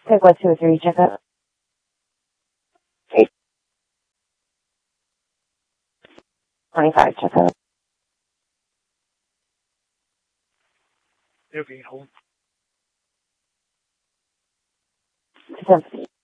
Pick 123, check up. 825, check up. Okay, hold. 217.